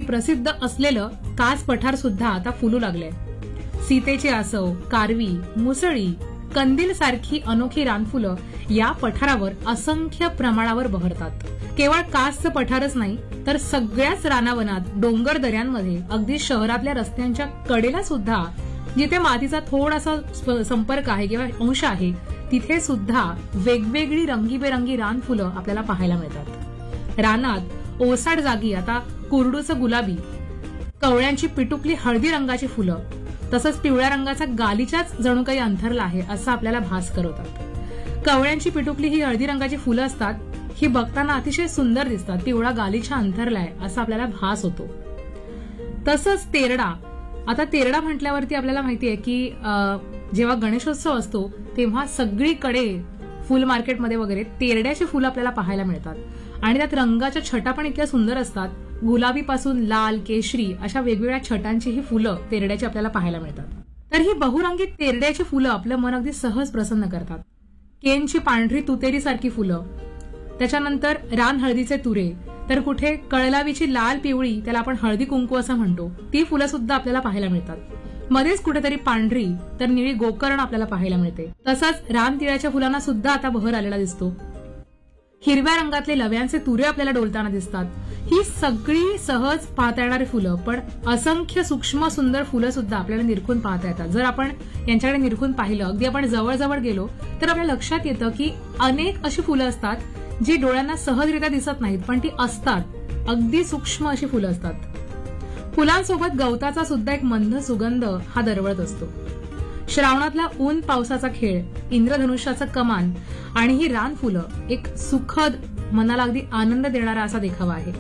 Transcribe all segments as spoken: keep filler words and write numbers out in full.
प्रसिद्ध असलेलं कास पठार सुद्धा आता फुलू लागलंय. सीतेची आसव, कारवी, मुसळी, कंदील सारखी अनोखी रानफुलं या पठारावर असंख्य प्रमाणावर बहरतात. केवळ कासचं पठारच नाही तर सगळ्याच रानावनात, डोंगर दऱ्यांमध्ये, अगदी शहरातल्या रस्त्यांच्या कडेला सुद्धा जिथे मातीचा थोडासा संपर्क आहे किंवा अंश आहे तिथे सुद्धा वेगवेगळी रंगीबेरंगी रानफुलं आपल्याला पाहायला मिळतात. रानात ओसाड जागी आता कुरडूचं गुलाबी, कवळ्यांची पिटुकली हळदी रंगाची फुलं, तसंच पिवळ्या रंगाचा गालीच्याच जणू काही अंथरला आहे असं आपल्याला भास करवतात. कवळ्यांची पिटुकली ही हळदी रंगाची फुलं असतात. ही बघताना अतिशय सुंदर दिसतात. पिवळा गालीच्या अंथरलाय असा आपल्याला भास होतो. तसंच तेरडा. आता तेरडा म्हटल्यावरती आपल्याला माहितीये की जेव्हा गणेशोत्सव असतो तेव्हा सगळीकडे फुल मार्केटमध्ये वगैरे तेरड्याची फुलं आपल्याला पाहायला मिळतात आणि त्यात रंगाच्या छटा पण इतक्या सुंदर असतात. गुलाबीपासून लाल, केशरी अशा वेगवेगळ्या छटांची ही फुलं तेरड्याची आपल्याला पाहायला मिळतात. तर ही बहुरंगी तेरड्याची फुलं आपलं मन अगदी सहज प्रसन्न करतात. केनची पांढरी तुतेरी सारखी फुलं, त्याच्यानंतर रान हळदीचे तुरे, तर कुठे कळलावीची लाल पिवळी, त्याला आपण हळदी कुंकू असं म्हणतो, ती फुलं सुद्धा आपल्याला पाहायला मिळतात. मध्येच कुठेतरी पांढरी तर निळी गोकर्ण आपल्याला पाहायला मिळते. तसंच रानतिळ्याच्या फुलांना सुद्धा आता बहर आलेला दिसतो. हिरव्या रंगातले लव्यांचे तुरे आपल्याला डोलताना दिसतात. ही सगळी सहज पाहता येणारी फुलं, पण असंख्य सूक्ष्म सुंदर फुलं सुद्धा आपल्याला निरखून पाहता येतात. जर आपण यांच्याकडे निरखून पाहिलं, अगदी आपण जवळ गेलो तर आपल्या लक्षात येतं की अनेक अशी फुलं असतात जी डोळ्यांना सहजरित्या दिसत नाहीत, पण ती असतात. अगदी सूक्ष्म अशी फुलं असतात. फुलांसोबत गवताचा सुद्धा एक मंद सुगंध हा दरवळत असतो. श्रावणातला ऊन पावसाचा खेळ, इंद्रधनुष्याचं कमान आणि ही रानफुलं एक सुखद, मनाला अगदी आनंद देणारा असा देखावा आहे.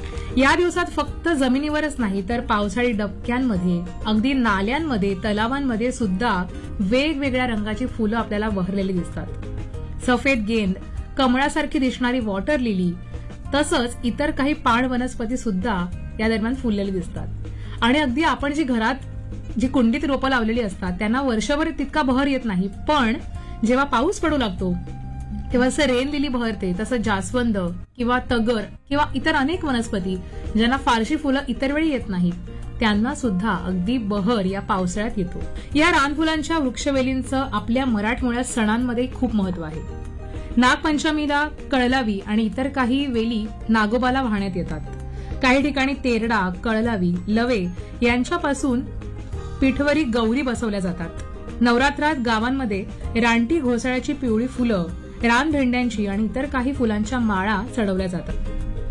या दिवसात फक्त जमिनीवरच नाही तर पावसाळी डबक्यांमध्ये, अगदी नाल्यांमध्ये, तलावांमध्ये सुद्धा वेगवेगळ्या रंगाची फुलं आपल्याला बहरलेली दिसतात. सफेद गेंद, कमळासारखी दिसणारी वॉटर लिली, तसंच इतर काही पाण वनस्पती सुद्धा या दरम्यान फुललेली दिसतात. आणि अगदी आपण जी घरात जी कुंडीत रोपं लावलेली असतात त्यांना वर्षभर तितका बहर येत नाही, पण जेव्हा पाऊस पडू लागतो तेव्हा असं रेन लिली बहरते. तसं जास्वंद किंवा तगर किंवा इतर अनेक वनस्पती ज्यांना फारशी फुलं इतर वेळी येत नाहीत त्यांना सुद्धा अगदी बहर या पावसाळ्यात येतो. या रानफुलांच्या वृक्षवेलींचं आपल्या मराठमोळ्या सणांमध्ये खूप महत्व आहे. नागपंचमीला कळलावी आणि इतर काही वेली नागोबाला वाहण्यात येतात. काही ठिकाणी तेरडा, कळलावी, लवे यांच्यापासून पिठवरी गौरी बसवल्या जातात. नवरात्रात गावांमध्ये रानटी घोसाळ्याची पिवळी फुलं, रानभेंड्यांची आणि इतर काही फुलांच्या माळा चढवल्या जातात.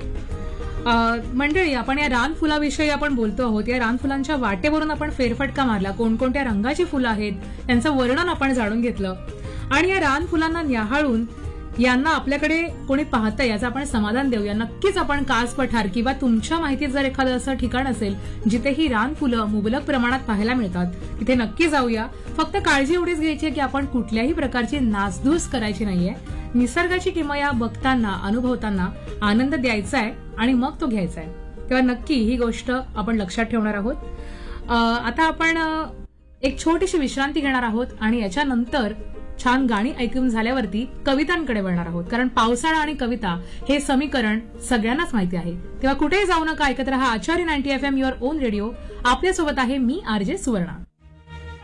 मंडळी, आपण या रानफुलाविषयी आपण बोलतो आहोत. या रानफुलांच्या वाटेवरून आपण फेरफटका मारला, कोणकोणत्या रंगाची फुलं आहेत त्यांचं वर्णन आपण जाणून घेतलं आणि या रानफुलांना न्याहाळून यांना आपल्याकडे कोणी पाहतंय याचं आपण समाधान देऊया. नक्कीच आपण कास पठार किंवा तुमच्या माहितीत जर एखादं असं ठिकाण असेल जिथे ही रानफुलं मुबलक प्रमाणात पाहायला मिळतात तिथे नक्की जाऊया. फक्त काळजी एवढीच घ्यायची की आपण कुठल्याही प्रकारची नासधूस करायची नाहीये. निसर्गाची किमया बघताना, अनुभवताना आनंद द्यायचा आहे आणि मग तो घ्यायचा आहे. तेव्हा नक्की ही गोष्ट आपण लक्षात ठेवणार आहोत. आता आपण एक छोटीशी विश्रांती घेणार आहोत आणि याच्यानंतर छान गाणी ऐकून झाल्यावरती कवितांकडे वळणार आहोत. कारण पावसाळा आणि कविता हे समीकरण सगळ्यांनाच माहिती आहे. तेव्हा कुठेही जाऊ नका, ऐकत रहा आचार्य ninety F M, your on radio. आपल्यासोबत आहे मी आरजे सुवर्णा.